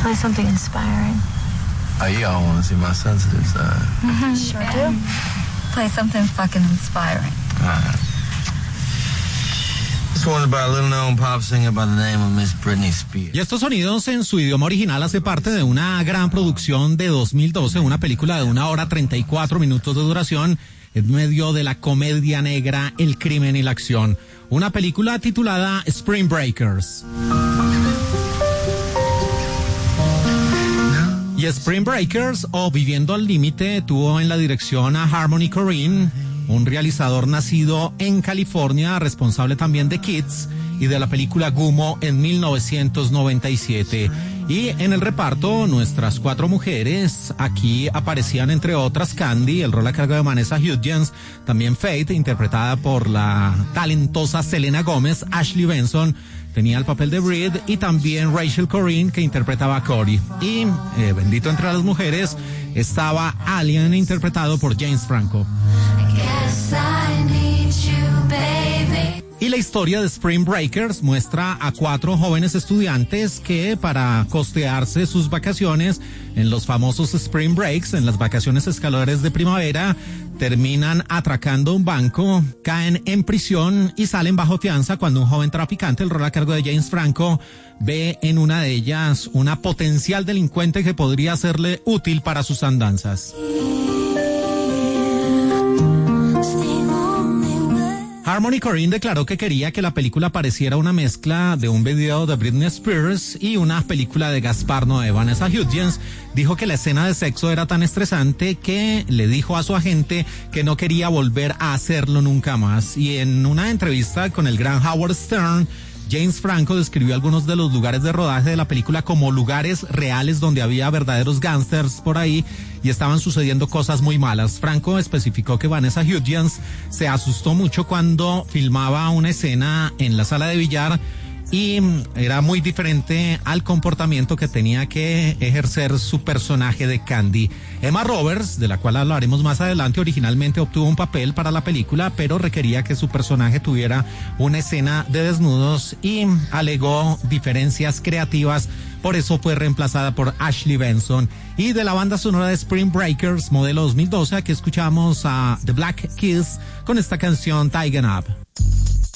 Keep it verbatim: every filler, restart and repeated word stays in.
Play something inspiring. Oh, y'all want to see my sensitive side? Mm-hmm. Sure do. Play something fucking inspiring. All right. This one's about a little-known pop singer by the name of Miss Britney Spears. Y estos sonidos en su idioma original hace parte de una gran producción de dos mil doce, una película de una hora treinta y cuatro minutos de duración en medio de la comedia negra, el crimen y la acción. Una película titulada Spring Breakers. Y Spring Breakers, o Viviendo al Límite, tuvo en la dirección a Harmony Korine, un realizador nacido en California, responsable también de Kids y de la película Gummo en mil novecientos noventa y siete. Y en el reparto, nuestras cuatro mujeres, aquí aparecían entre otras Candy, el rol a cargo de Vanessa Hudgens, también Faith, interpretada por la talentosa Selena Gomez, Ashley Benson, tenía el papel de Breed, y también Rachel Corrine, que interpretaba a Cory. Y, eh, bendito entre las mujeres, estaba Alien, interpretado por James Franco. Y la historia de Spring Breakers muestra a cuatro jóvenes estudiantes que, para costearse sus vacaciones en los famosos Spring Breaks, en las vacaciones escolares de primavera, terminan atracando un banco, caen en prisión y salen bajo fianza cuando un joven traficante, el rol a cargo de James Franco, ve en una de ellas una potencial delincuente que podría serle útil para sus andanzas. Harmony Korine declaró que quería que la película pareciera una mezcla de un video de Britney Spears y una película de Gaspar Noé. Vanessa Hudgens dijo que la escena de sexo era tan estresante que le dijo a su agente que no quería volver a hacerlo nunca más. Y en una entrevista con el gran Howard Stern, James Franco describió algunos de los lugares de rodaje de la película como lugares reales donde había verdaderos gángsters por ahí y estaban sucediendo cosas muy malas. Franco especificó que Vanessa Hudgens se asustó mucho cuando filmaba una escena en la sala de billar y era muy diferente al comportamiento que tenía que ejercer su personaje de Candy. Emma Roberts, de la cual hablaremos más adelante, originalmente obtuvo un papel para la película, pero requería que su personaje tuviera una escena de desnudos y alegó diferencias creativas, por eso fue reemplazada por Ashley Benson. Y de la banda sonora de Spring Breakers, modelo dos mil doce, aquí escuchamos a The Black Keys con esta canción Tighten Up.